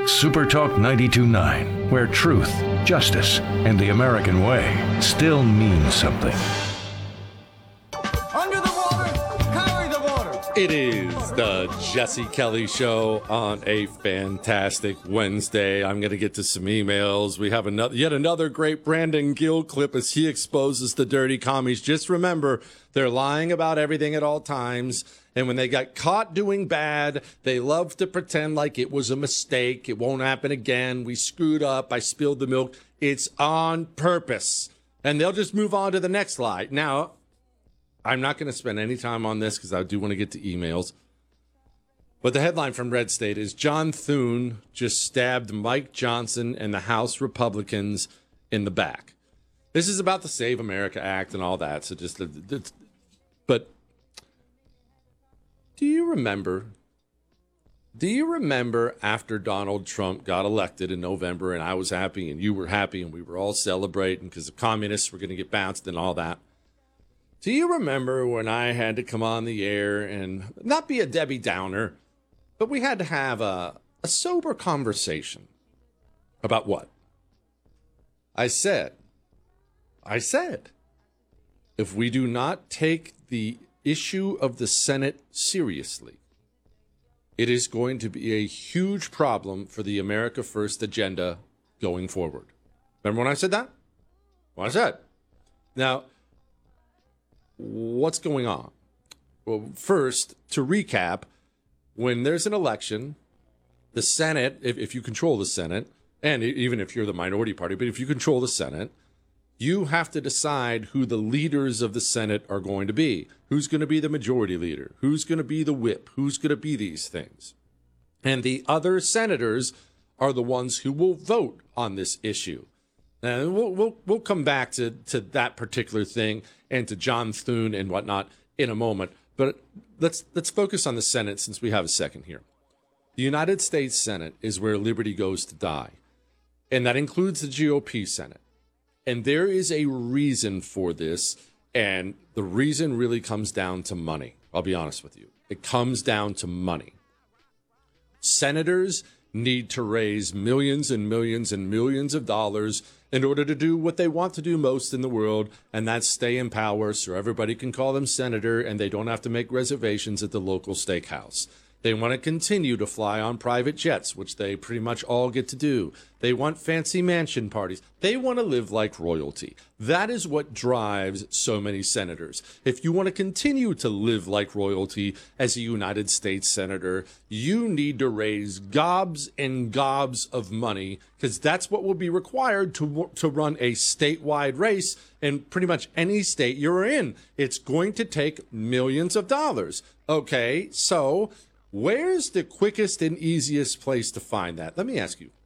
Super Talk 92.9, where truth, justice, and the American way still mean something. Under the water, carry the water. It is the Jesse Kelly Show on a fantastic Wednesday. I'm going to get to some emails. We have yet another great Brandon Gill clip as he exposes the dirty commies. Just remember, they're lying about everything at all times. And when they got caught doing bad, they love to pretend like it was a mistake. It won't happen again. We screwed up. I spilled the milk. It's on purpose. And they'll just move on to the next lie. Now, I'm not going to spend any time on this because I do want to get to emails. But the headline from Red State is John Thune just stabbed Mike Johnson and the House Republicans in the back. This is about the Save America Act and all that. So but do you remember after Donald Trump got elected in November and I was happy and you were happy and we were all celebrating because the communists were going to get bounced and all that? Do you remember when I had to come on the air and not be a Debbie Downer, but we had to have a sober conversation about what? I said, if we do not take the issue of the Senate seriously, it is going to be a huge problem for the America First agenda going forward. Remember when I said that? What I said. Now, what's going on? Well, first, to recap, when there's an election, the Senate, if you control the Senate, and even if you're the minority party, but if you control the Senate, you have to decide who the leaders of the Senate are going to be. Who's going to be the majority leader? Who's going to be the whip? Who's going to be these things? And the other senators are the ones who will vote on this issue. And we'll come back to that particular thing and to John Thune and whatnot in a moment. But let's focus on the Senate since we have a second here. The United States Senate is where liberty goes to die. And that includes the GOP Senate. And there is a reason for this, and the reason really comes down to money. I'll be honest with you. It comes down to money. Senators need to raise millions and millions and millions of dollars in order to do what they want to do most in the world, and that's stay in power so everybody can call them senator and they don't have to make reservations at the local steakhouse. They want to continue to fly on private jets, which they pretty much all get to do. They want fancy mansion parties. They want to live like royalty. That is what drives so many senators. If you want to continue to live like royalty as a United States senator, you need to raise gobs and gobs of money because that's what will be required to run a statewide race in pretty much any state you're in. It's going to take millions of dollars. Okay, so where's the quickest and easiest place to find that? Let me ask you.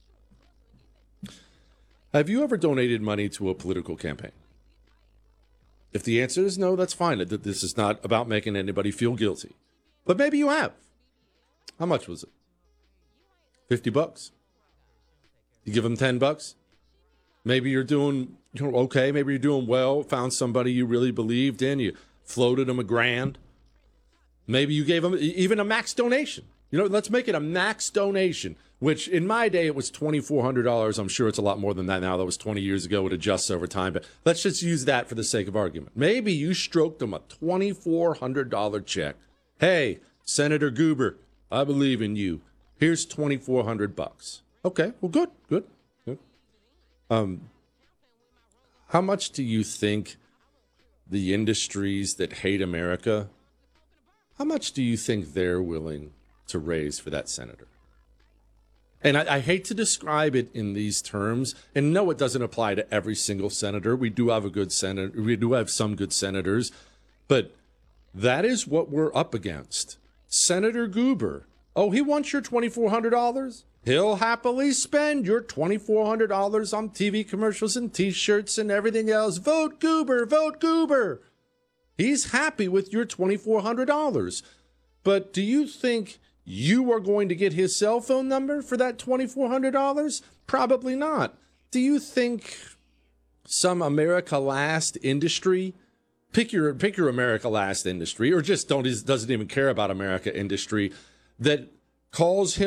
Have you ever donated money to a political campaign? If the answer is no, that's fine. This is not about making anybody feel guilty. But maybe you have. How much was it? $50? You give them $10? Maybe you're doing okay. Maybe you're doing well. Found somebody you really believed in. You floated them $1,000. Maybe you gave them even a max donation. Let's make it a max donation, which in my day it was $2,400. I'm sure it's a lot more than that now. That was 20 years ago. It adjusts over time. But let's just use that for the sake of argument. Maybe you stroked them a $2,400 check. Hey, Senator Goober, I believe in you. Here's $2,400. Okay, well, good. How much do you think the industries that hate America, how much do you think they're willing to raise for that senator? And I hate to describe it in these terms, and no, it doesn't apply to every single senator. We do have a good senator. We do have some good senators, but that is what we're up against. Senator Goober, he wants your $2,400. He'll happily spend your $2,400 on TV commercials and T-shirts and everything else. Vote Goober, vote Goober. He's happy with your $2,400. But do you think you are going to get his cell phone number for that $2,400? Probably not. Do you think some America Last industry, pick your America Last industry, or just doesn't even care about America industry, that calls him